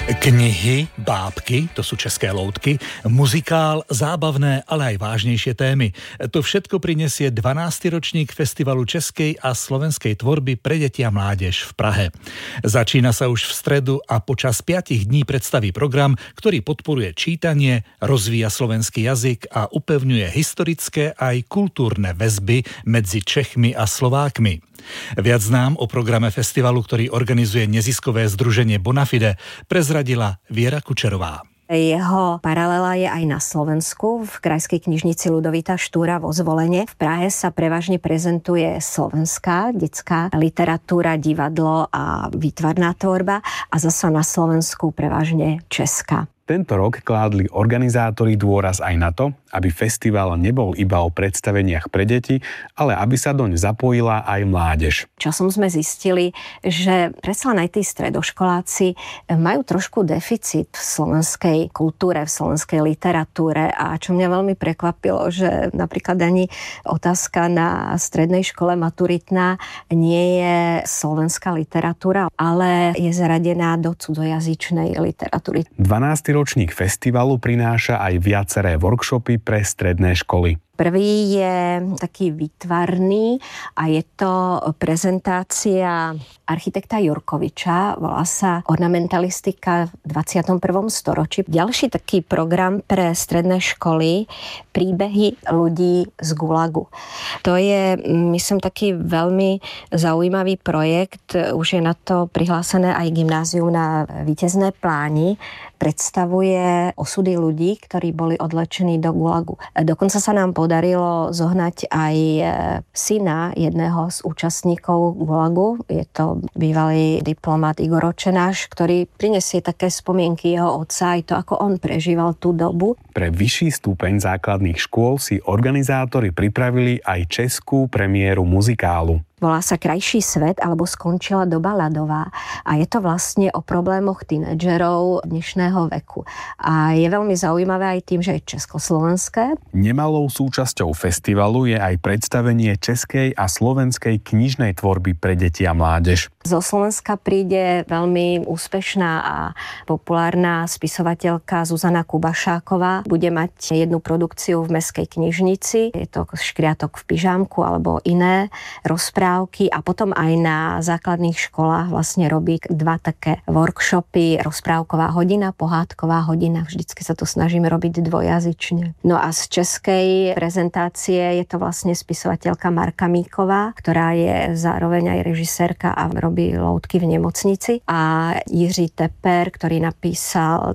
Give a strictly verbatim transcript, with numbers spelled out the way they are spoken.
Knihy, bábky, to sú české loutky, muzikál, zábavné, ale aj vážnejšie témy. To všetko prinesie dvanásty ročník Festivalu českej a slovenskej tvorby pre deti a mládež v Prahe. Začína sa už v stredu a počas piatich dní predstaví program, ktorý podporuje čítanie, rozvíja slovenský jazyk a upevňuje historické aj kultúrne väzby medzi Čechmi a Slovákmi. Viac nám o programe festivalu, ktorý organizuje neziskové združenie Bonafide, prezradila Viera Kučerová. Jeho paralela je aj na Slovensku. V Krajskej knižnici Ľudovita Štúra vo Zvolene. V Prahe sa prevažne prezentuje slovenská detská literatúra, divadlo a výtvarná tvorba a zasa na Slovensku prevažne česká. Tento rok kládli organizátori dôraz aj na to, aby festival nebol iba o predstaveniach pre deti, ale aby sa doň zapojila aj mládež. Časom sme zistili, že predsa len aj tí stredoškoláci majú trošku deficit v slovenskej kultúre, v slovenskej literatúre a čo mňa veľmi prekvapilo, že napríklad ani otázka na strednej škole maturitná nie je slovenská literatúra, ale je zaradená do cudzojazyčnej literatúry. dvanásty ročník festivalu prináša aj viaceré workshopy pre stredné školy. Prvý je taký výtvarný a je to prezentácia architekta Jurkoviča, volá sa Ornamentalistika v dvadsiatom prvom storočí. Ďalší taký program pre stredné školy, príbehy ľudí z Gulagu. To je, myslím, taký veľmi zaujímavý projekt. Už je na to prihlásené aj gymnázium na Víťezné Pláni. Predstavuje osudy ľudí, ktorí boli odlečení do Gulagu. Dokonca sa nám podarilo zohnať aj syna jedného z účastníkov Gulagu. Je to bývalý diplomat Igor Očenáš, ktorý prinesie také spomienky jeho otca aj to, ako on prežíval tú dobu. Pre vyšší stupeň základných škôl si organizátori pripravili aj českú premiéru muzikálu. Volá sa Krajší svet alebo Skončila doba ľadová a je to vlastne o problémoch tínedžerov dnešného veku. A je veľmi zaujímavé aj tým, že je československé. Nemalou súčasťou festivalu je aj predstavenie českej a slovenskej knižnej tvorby pre deti a mládež. Zo Slovenska príde veľmi úspešná a populárna spisovateľka Zuzana Kubašáková. Bude mať jednu produkciu v Mestskej knižnici. Je to Škriatok v pyžámku alebo iné rozprávky a potom aj na základných školách vlastne robí dva také workshopy. Rozprávková hodina, pohádková hodina. Vždycky sa to snažíme robiť dvojazyčne. No a z českej prezentácie je to vlastne spisovateľka Marka Míková, ktorá je zároveň aj režisérka a robí loutky v nemocnici a Jiří Teper, ktorý napísal